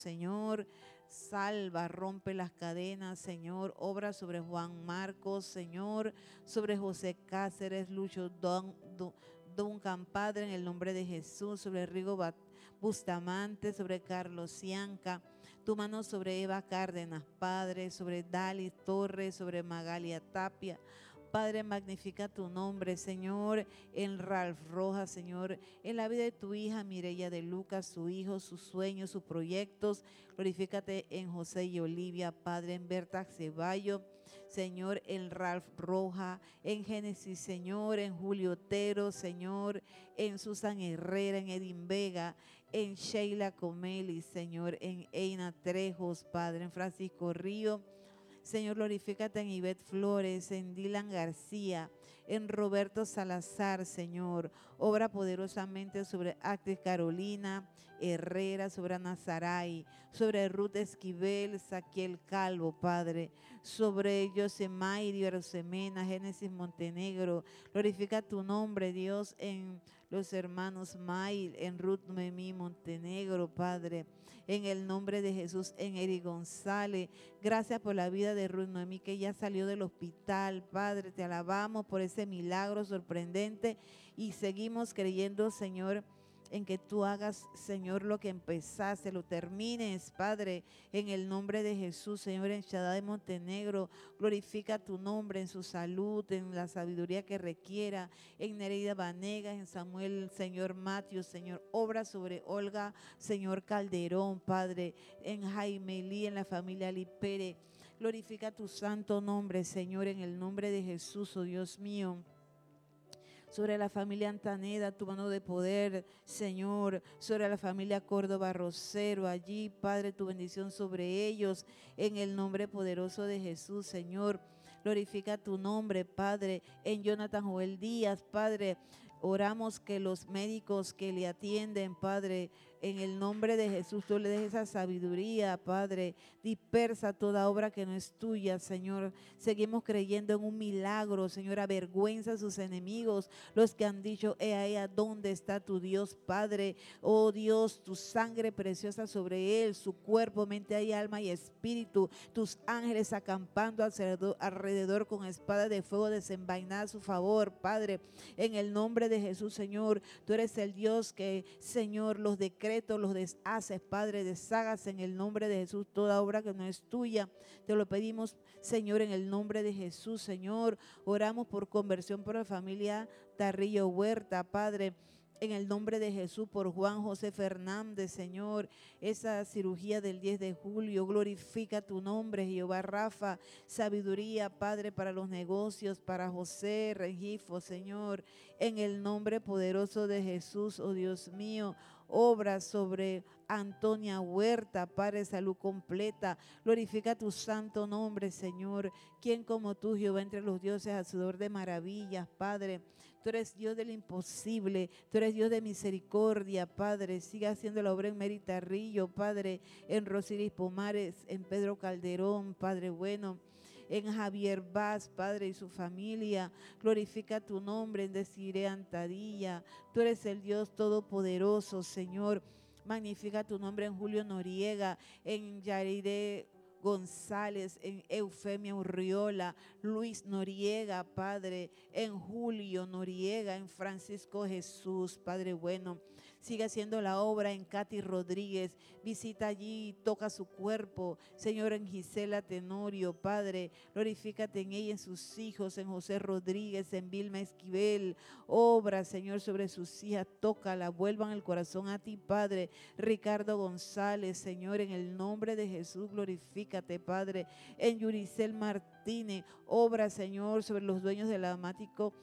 Señor, salva, rompe las cadenas, Señor, obra sobre Juan Marcos, Señor, sobre José Cáceres, Lucho Duncan, Padre, en el nombre de Jesús, sobre Rigo Bustamante, sobre Carlos Cianca, tu mano sobre Eva Cárdenas, Padre, sobre Dalis Torres, sobre Magalia Tapia. Padre, magnifica tu nombre, Señor, en Ralph Rojas, Señor, en la vida de tu hija Mireya de Lucas, su hijo, sus sueños, sus proyectos. Glorifícate en José y Olivia, Padre, en Berta Ceballo, Señor, en Ralph Roja, en Génesis, Señor, en Julio Otero, Señor, en Susan Herrera, en Edin Vega, en Sheila Comeli, Señor, en Eina Trejos, Padre, en Francisco Río. Señor, glorifícate en Ivette Flores, en Dylan García, en Roberto Salazar, Señor. Obra poderosamente sobre Actis Carolina Herrera, sobre Nazaray, sobre Ruth Esquivel, Saquiel Calvo, Padre, sobre Yosemay, Rosemena, Génesis Montenegro. Glorifica tu nombre, Dios, en los hermanos May, en Ruth Noemí Montenegro, Padre, en el nombre de Jesús, en Eri González. Gracias por la vida de Ruth Noemí, que ya salió del hospital, Padre. Te alabamos por ese milagro sorprendente y seguimos creyendo, Señor, en que tú hagas, Señor, lo que empezaste, lo termines, Padre, en el nombre de Jesús, Señor, en Shaddai de Montenegro. Glorifica tu nombre en su salud, en la sabiduría que requiera, en Nereida Vanegas, en Samuel, Señor Matthews, Señor, obra sobre Olga, Señor Calderón, Padre, en Jaime Lee, en la familia Lipere. Glorifica tu santo nombre, Señor, en el nombre de Jesús, oh Dios mío. Sobre la familia Antaneda, tu mano de poder, Señor, sobre la familia Córdoba Rosero, allí, Padre, tu bendición sobre ellos, en el nombre poderoso de Jesús, Señor. Glorifica tu nombre, Padre, en Jonathan Joel Díaz, Padre. Oramos que los médicos que le atienden, Padre, en el nombre de Jesús, tú le des esa sabiduría, Padre. Dispersa toda obra que no es tuya, Señor. Seguimos creyendo en un milagro, Señor. Avergüenza a sus enemigos, los que han dicho, ahí, ¿dónde está tu Dios, Padre? Oh Dios, tu sangre preciosa sobre él, su cuerpo, mente y alma y espíritu. Tus ángeles acampando alrededor con espada de fuego desenvainada a su favor, Padre. En el nombre de Jesús, Señor, tú eres el Dios que, Señor, los decretos los deshaces, Padre. Deshagas en el nombre de Jesús toda obra que no es tuya. Te lo pedimos, Señor, en el nombre de Jesús, Señor. Oramos por conversión por la familia Tarrillo Huerta, Padre. En el nombre de Jesús, por Juan José Fernández, Señor, esa cirugía del 10 de julio, glorifica tu nombre, Jehová Rafa, sabiduría, Padre, para los negocios, para José Regifo, Señor, en el nombre poderoso de Jesús, oh Dios mío. Obra sobre Antonia Huerta, Padre, salud completa. Glorifica tu santo nombre, Señor. ¿Quién como tú, Jehová, entre los dioses, hacedor de maravillas, Padre? Tú eres Dios del imposible, tú eres Dios de misericordia, Padre. Siga haciendo la obra en Mary Tarrillo, Padre, en Rosiris Pomares, en Pedro Calderón, Padre bueno, en Javier Vaz, Padre, y su familia. Glorifica tu nombre en Desiree Antadilla. Tú eres el Dios todopoderoso, Señor. Magnifica tu nombre en Julio Noriega, en Yaride González, en Eufemia Urriola, Luis Noriega, Padre, en Julio Noriega, en Francisco Jesús, Padre bueno. Sigue haciendo la obra en Katy Rodríguez. Visita allí, toca su cuerpo, Señor, en Gisela Tenorio, Padre. Glorifícate en ella, en sus hijos, en José Rodríguez, en Vilma Esquivel. Obra, Señor, sobre sus hijas. Tócala, vuelvan el corazón a ti, Padre. Ricardo González, Señor, en el nombre de Jesús, glorifícate, Padre. En Yuricel Martínez, obra, Señor, sobre los dueños del amático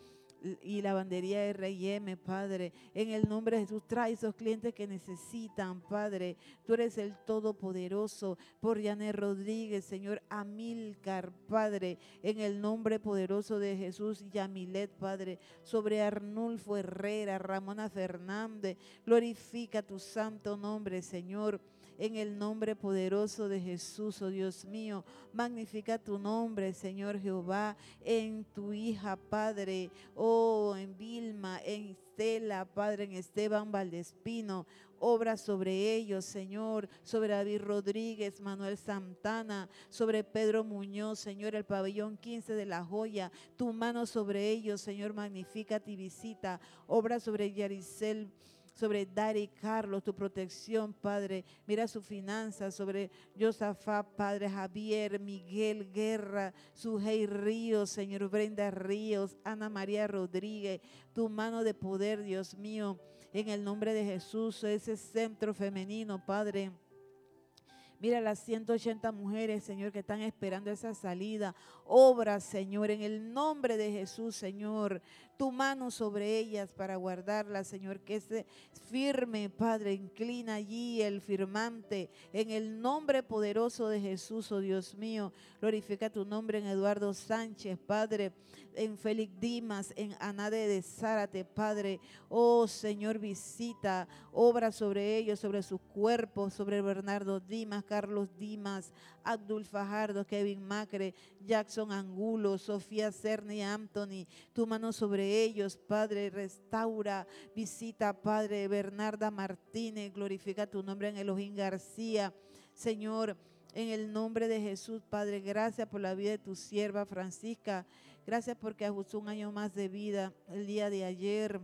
y lavandería R&M, Padre. En el nombre de Jesús, trae esos clientes que necesitan, Padre. Tú eres el Todopoderoso. Por Janet Rodríguez, Señor, Amílcar, Padre. En el nombre poderoso de Jesús, Yamilet, Padre. Sobre Arnulfo Herrera, Ramona Fernández. Glorifica tu santo nombre, Señor. En el nombre poderoso de Jesús, oh Dios mío, magnifica tu nombre, Señor Jehová, en tu hija, Padre, oh, en Vilma, en Estela, Padre, en Esteban Valdespino. obra sobre ellos, Señor, sobre David Rodríguez, Manuel Santana, sobre Pedro Muñoz, Señor, el pabellón 15 de La Joya, tu mano sobre ellos, Señor, magníficate y visita, obra sobre Yaricel, sobre Dari Carlos, tu protección, Padre, mira su finanza, sobre Josafat, Padre, Javier, Miguel Guerra, Sujei Ríos, Señor, Brenda Ríos, Ana María Rodríguez, tu mano de poder, Dios mío, en el nombre de Jesús, ese centro femenino, Padre. Mira las 180 mujeres, Señor, que están esperando esa salida. Obra, Señor, en el nombre de Jesús, Señor. Tu mano sobre ellas para guardarlas, Señor. Que se firme, Padre, inclina allí el firmante. En el nombre poderoso de Jesús, oh Dios mío. Glorifica tu nombre en Eduardo Sánchez, Padre. En Félix Dimas, en Anade de Zárate, Padre. Oh, Señor, visita, obra sobre ellos, sobre sus cuerpos, sobre Bernardo Dimas, Carlos Dimas, Abdul Fajardo, Kevin Macre, Jackson Angulo, Sofía Cerny, Anthony, tu mano sobre ellos, Padre, restaura, visita, Padre, Bernarda Martínez, glorifica tu nombre en Elohim García, Señor, en el nombre de Jesús, Padre, gracias por la vida de tu sierva Francisca, gracias porque ajustó un año más de vida el día de ayer.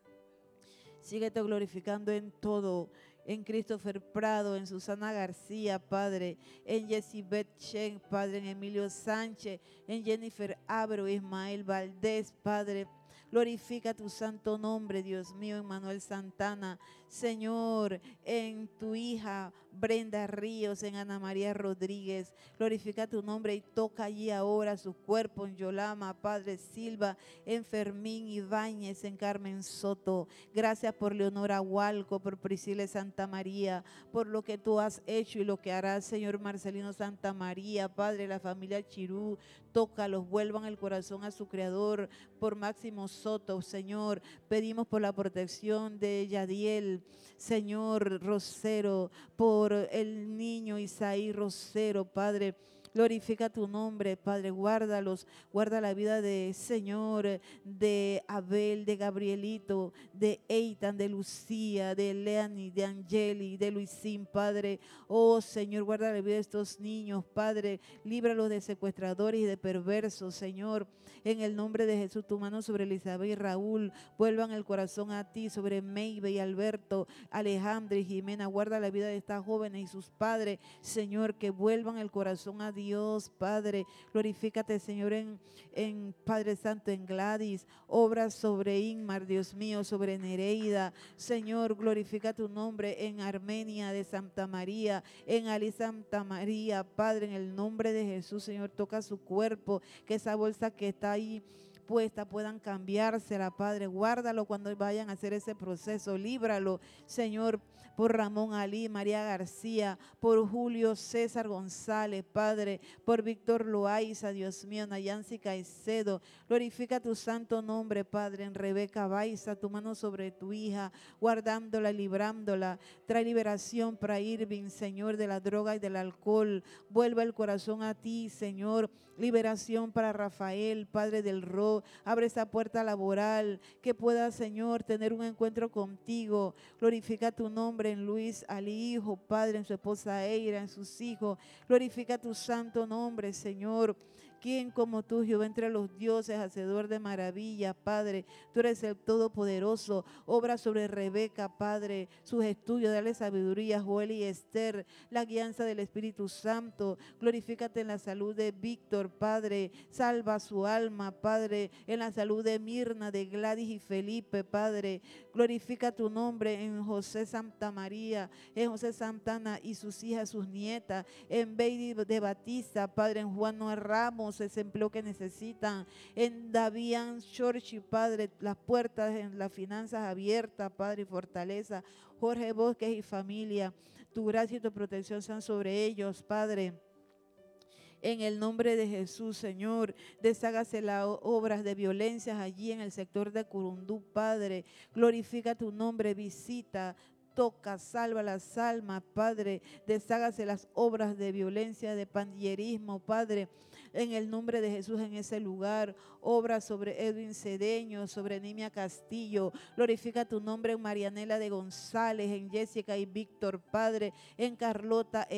Síguete glorificando en todo, en Christopher Prado, en Susana García, Padre, en Yesibet Chen, Padre, en Emilio Sánchez, en Jennifer Abro, Ismael Valdés, Padre. Glorifica tu santo nombre, Dios mío, en Manuel Santana, Señor, en tu hija Brenda Ríos, en Ana María Rodríguez. Glorifica tu nombre y toca allí ahora su cuerpo en Yolama, Padre Silva, en Fermín Ibáñez, en Carmen Soto. Gracias por Leonora Hualco, por Priscila Santa María, por lo que tú has hecho y lo que harás, Señor Marcelino Santa María, Padre, la familia Chirú. Tócalos, vuelvan el corazón a su creador, por Máximo Soto, Señor, pedimos por la protección de Yadiel, Señor Rosero, por el niño Isaí Rosero, Padre, glorifica tu nombre, Padre, guárdalos, guarda la vida de Señor, de Abel, de Gabrielito, de Eitan, de Lucía, de Leani, de Angeli, de Luisín, Padre, oh Señor, guarda la vida de estos niños, Padre, líbralos de secuestradores y de perversos, Señor, en el nombre de Jesús, tu mano sobre Elizabeth y Raúl, vuelvan el corazón a ti, sobre Maybe y Alberto, Alejandra y Jimena, guarda la vida de estas jóvenes y sus padres, Señor, que vuelvan el corazón a Dios, Padre, glorifícate, Señor, en Padre Santo, en Gladys, obra sobre Inmar, Dios mío, sobre Nereida, Señor, glorifica tu nombre en Armenia de Santa María, en Ali Santa María, Padre, en el nombre de Jesús, Señor, toca su cuerpo, que esa bolsa que está ahí puesta puedan cambiársela, Padre, guárdalo cuando vayan a hacer ese proceso, líbralo, Señor, por Ramón Ali, María García, por Julio César González, Padre, por Víctor Loaiza, Dios mío, Nayansi Caicedo, glorifica tu santo nombre, Padre, en Rebeca Baiza, tu mano sobre tu hija, guardándola, librándola, trae liberación para Irving, Señor, de la droga y del alcohol, vuelva el corazón a ti, Señor, liberación para Rafael, Padre del Ro, abre esa puerta laboral, que pueda, Señor, tener un encuentro contigo, glorifica tu nombre en Luis Ali, hijo, Padre, en su esposa Eira, en sus hijos, glorifica tu santo nombre, Señor. ¿Quién como tú, Jehová, entre los dioses, hacedor de maravillas, Padre? Tú eres el Todopoderoso, obra sobre Rebeca, Padre, sus estudios, dale sabiduría, Joel y Esther, la guianza del Espíritu Santo, glorifícate en la salud de Víctor, Padre, salva su alma, Padre, en la salud de Mirna, de Gladys y Felipe, Padre, glorifica tu nombre en José Santa María, en José Santana y sus hijas, sus nietas, en Baby de Batista, Padre, en Juan Noel Ramos, ese empleo que necesitan, en Davian Church, Padre, las puertas en las finanzas abiertas, Padre, y fortaleza, Jorge Bosques y familia, tu gracia y tu protección sean sobre ellos, Padre. En el nombre de Jesús, Señor, deshágase las obras de violencias allí en el sector de Curundú, Padre, glorifica tu nombre, visita toca, salva las almas, Padre, deshágase las obras de violencia, de pandillerismo, Padre, en el nombre de Jesús en ese lugar. Obra sobre Edwin Cedeño, sobre Nimia Castillo. Glorifica tu nombre en Marianela de González, en Jessica y Víctor, Padre, en Carlota,